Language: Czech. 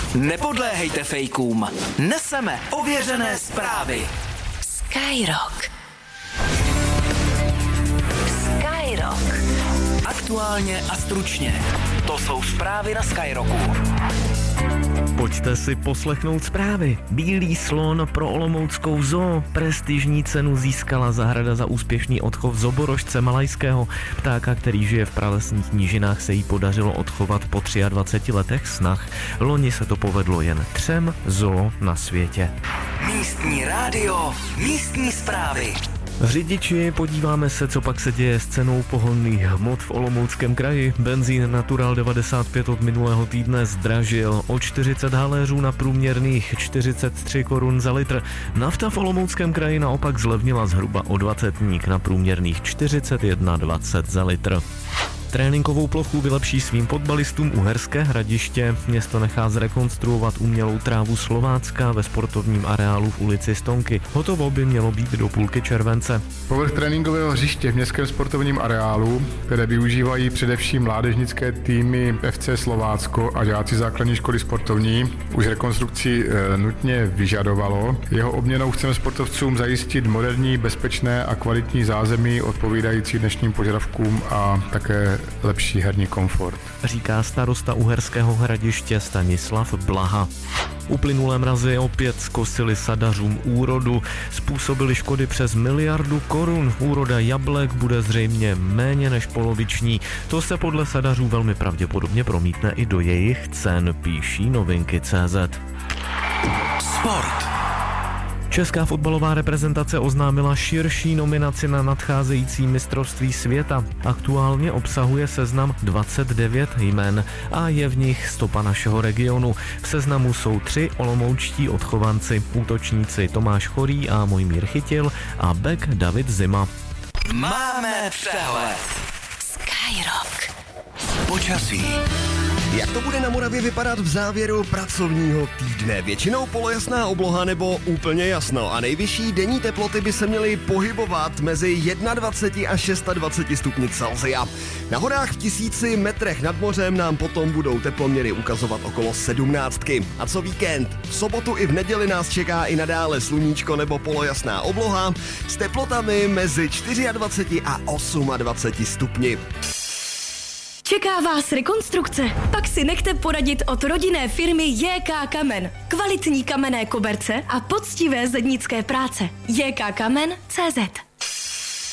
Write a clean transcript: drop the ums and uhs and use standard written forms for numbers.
Nepodléhejte fejkům. Neseme ověřené zprávy. Skyrock. Skyrock. Aktuálně a stručně. To jsou zprávy na Skyrocku. Pojďte si poslechnout zprávy. Bílý slon pro olomouckou zoo. Prestižní cenu získala zahrada za úspěšný odchov zoborožce malajského. Ptáka, který žije v pralesních nížinách, se jí podařilo odchovat po 23 letech snah. Loni se to povedlo jen 3 zoo na světě. Místní rádio, místní zprávy. Řidiči, podíváme se, co pak se děje s cenou pohonných hmot v Olomouckém kraji. Benzín Natural 95 od minulého týdne zdražil o 40 haléřů na průměrných 43 korun za litr. Nafta v Olomouckém kraji naopak zlevnila zhruba o 20 na průměrných 41,20 za litr. Tréninkovou plochu vylepší svým fotbalistům Uherské Hradiště. Město nechá zrekonstruovat umělou trávu Slovácka ve sportovním areálu v ulici Stonky. Hotovo by mělo být do půlky července. Povrch tréninkového hřiště v městském sportovním areálu, které využívají především mládežnické týmy FC Slovácko a žáci základní školy sportovní, už rekonstrukci nutně vyžadovalo. Jeho obměnou chceme sportovcům zajistit moderní, bezpečné a kvalitní zázemí odpovídající dnešním požadavkům a také lepší herní komfort, říká starosta Uherského Hradiště Stanislav Blaha. Uplynulé mrazy opět zkosily sadařům úrodu, způsobily škody přes 1 miliardu korun. Úroda jablek bude zřejmě méně než poloviční. To se podle sadařů velmi pravděpodobně promítne i do jejich cen, píší Novinky.cz. Sport. Česká fotbalová reprezentace oznámila širší nominaci na nadcházející mistrovství světa. Aktuálně obsahuje seznam 29 jmen a je v nich stopa našeho regionu. V seznamu jsou 3 olomoučtí odchovanci, útočníci Tomáš Chorý a Mojmír Chytil a bek David Zima. Máme přehled. Skyrock. Počasí. Jak to bude na Moravě vypadat v závěru pracovního týdne? Většinou polojasná obloha nebo úplně jasno a nejvyšší denní teploty by se měly pohybovat mezi 21 a 26 stupni Celsia. Na horách v 1000 metrech nad mořem nám potom budou teploměry ukazovat okolo 17. A co víkend? V sobotu i v neděli nás čeká i nadále sluníčko nebo polojasná obloha s teplotami mezi 24 a 28 stupni. Čeká vás rekonstrukce? Pak si nechte poradit od rodinné firmy JK Kamen. Kvalitní kamenné koberce a poctivé zednické práce. JK Kamen.cz